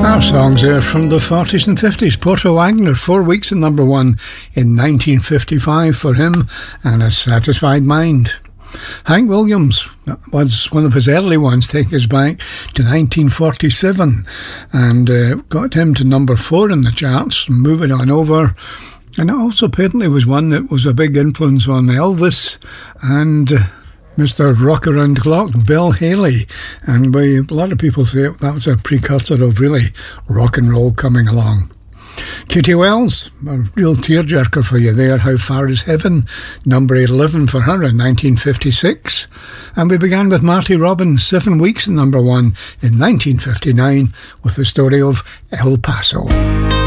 Our songs there from the 40s and 50s. Porter Wagoner, 4 weeks at number one in 1955 for him, and A Satisfied Mind. Hank Williams was one of his early ones, take us back to 1947, and got him to number 4 in the charts, moving on over. And it also apparently was one that was a big influence on Elvis and Mr. Rock Around the Clock, Bill Haley. And a lot of people say that was a precursor of really rock and roll coming along. Katie Wells, a real tearjerker for you there, How Far Is Heaven, number 11 for her in 1956. And we began with Marty Robbins, 7 weeks at number one in 1959, with the story of El Paso.